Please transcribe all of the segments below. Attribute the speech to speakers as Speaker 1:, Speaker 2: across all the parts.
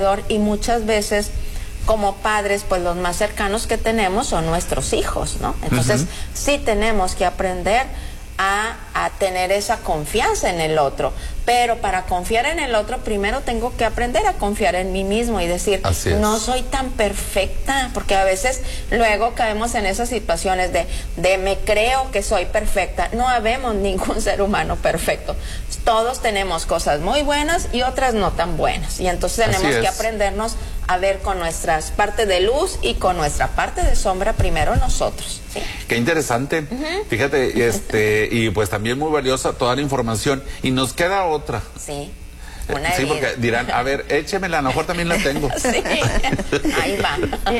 Speaker 1: alrededor, y muchas veces como padres, pues los más cercanos que tenemos son nuestros hijos, ¿no? Entonces, sí tenemos que aprender a tener esa confianza en el otro, pero para confiar en el otro primero tengo que aprender a confiar en mí mismo y decir, no soy tan perfecta, porque a veces luego caemos en esas situaciones de me creo que soy perfecta. No habemos ningún ser humano perfecto, todos tenemos cosas muy buenas y otras no tan buenas, y entonces tenemos que aprendernos a ver con nuestras partes de luz y con nuestra parte de sombra primero nosotros. ¿Sí?
Speaker 2: Qué interesante. Fíjate, y pues también muy valiosa toda la información. Y nos queda otra.
Speaker 1: Sí.
Speaker 2: Sí, porque dirán, a ver, échemela, a lo mejor también la tengo.
Speaker 1: Sí, ahí va.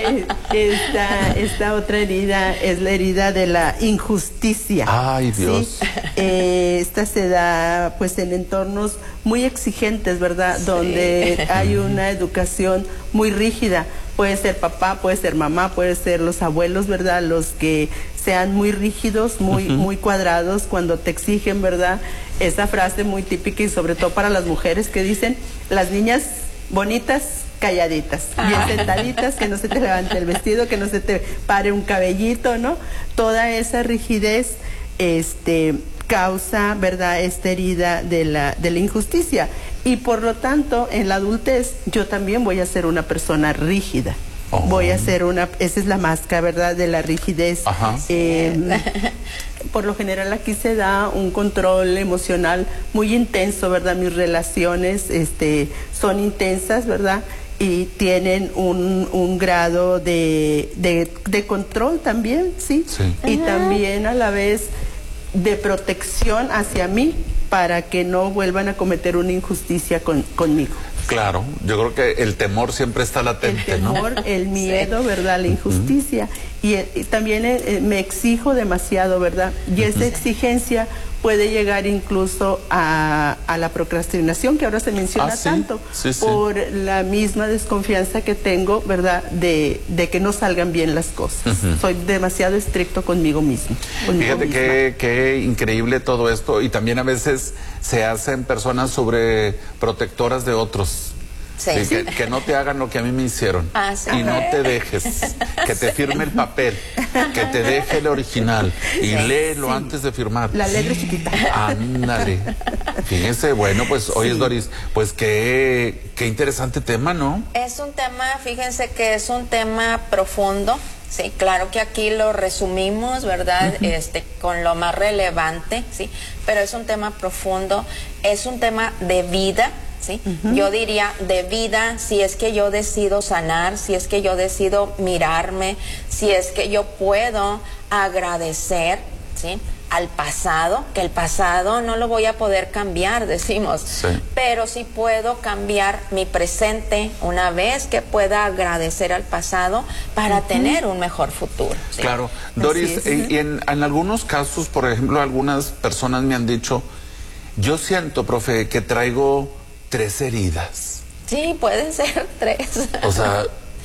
Speaker 3: Esta otra herida es la herida de la injusticia.
Speaker 2: Ay, Dios.
Speaker 3: ¿Sí? Esta se da pues en entornos muy exigentes, ¿verdad? Sí. Donde hay una educación muy rígida. Puede ser papá, puede ser mamá, puede ser los abuelos, ¿verdad? Los que sean muy rígidos, muy cuadrados cuando te exigen, ¿verdad? Esa frase muy típica y sobre todo para las mujeres que dicen, las niñas bonitas, calladitas, bien sentaditas, que no se te levante el vestido, que no se te pare un cabellito, ¿no? Toda esa rigidez, causa, ¿verdad?, esta herida de la injusticia. Y por lo tanto, en la adultez, yo también voy a ser una persona rígida. Voy a ser esa es la máscara, ¿verdad?, de la rigidez. Por lo general aquí se da un control emocional muy intenso, ¿verdad? Mis relaciones son intensas, ¿verdad? Y tienen un grado de control también, ¿sí? Y también a la vez de protección hacia mí para que no vuelvan a cometer una injusticia conmigo.
Speaker 2: Claro, yo creo que el temor siempre está latente,
Speaker 3: el temor, ¿no? El miedo, ¿verdad? La injusticia. Y también me exijo demasiado, ¿verdad? Y esa exigencia puede llegar incluso a la procrastinación, que ahora se menciona tanto, por la misma desconfianza que tengo, ¿verdad? De que no salgan bien las cosas. Soy demasiado estricto conmigo mismo.
Speaker 2: Fíjate qué increíble todo esto, y también a veces se hacen personas sobreprotectoras de otros. Que no te hagan lo que a mí me hicieron. Y no te dejes, que te firme el papel, que te deje el original y léelo antes de firmar.
Speaker 3: La letra chiquita.
Speaker 2: Ándale. Fíjense, bueno, pues oye, Doris, pues qué interesante tema, ¿no?
Speaker 1: Es un tema, fíjense que es un tema profundo. Sí, claro que aquí lo resumimos, ¿verdad? Con lo más relevante, sí, pero es un tema profundo, es un tema de vida. ¿Sí? Yo diría de vida, si es que yo decido sanar, si es que yo decido mirarme, si es que yo puedo agradecer, ¿sí?, al pasado, que el pasado no lo voy a poder cambiar, decimos, pero sí puedo cambiar mi presente una vez que pueda agradecer al pasado para tener un mejor futuro. ¿Sí?
Speaker 2: Claro, Doris, y en algunos casos, por ejemplo, algunas personas me han dicho, yo siento, profe, que traigo 3 heridas.
Speaker 1: Sí, pueden ser 3.
Speaker 2: O sea,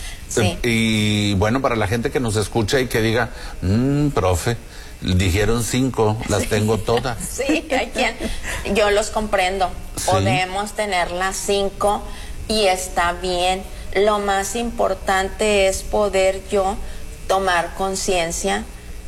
Speaker 2: y bueno, para la gente que nos escucha y que diga, profe, dijeron 5, las tengo todas.
Speaker 1: Sí, hay quien, yo los comprendo. Podemos tener las 5 y está bien. Lo más importante es poder yo tomar conciencia,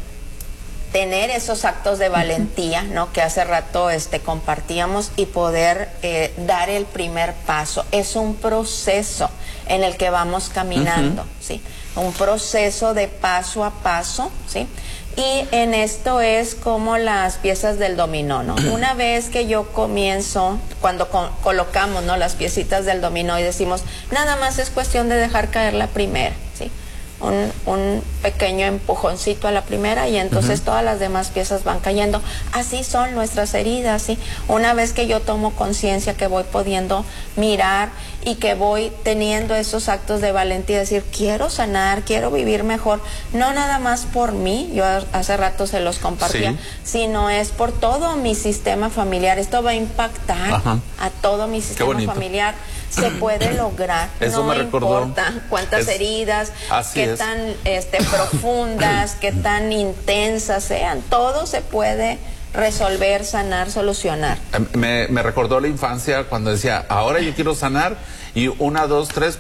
Speaker 1: tener esos actos de valentía, ¿no?, que hace rato compartíamos, y poder dar el primer paso. Es un proceso en el que vamos caminando, ¿sí? Un proceso de paso a paso, ¿sí? Y en esto es como las piezas del dominó, ¿no? Una vez que yo comienzo, cuando colocamos, ¿no?, las piecitas del dominó y decimos, nada más es cuestión de dejar caer la primera, ¿sí? Un pequeño empujoncito a la primera y entonces todas las demás piezas van cayendo. Así son nuestras heridas, ¿sí? Una vez que yo tomo conciencia, que voy pudiendo mirar y que voy teniendo esos actos de valentía, decir, quiero sanar, quiero vivir mejor, no nada más por mí, yo hace rato se los compartía, sino es por todo mi sistema familiar. Esto va a impactar a todo mi sistema familiar. Se puede lograr,
Speaker 2: eso
Speaker 1: no importa cuántas heridas, qué tan profundas, qué tan intensas sean, todo se puede resolver, sanar, solucionar.
Speaker 2: Me recordó la infancia cuando decía, ahora yo quiero sanar, y 1, 2, 3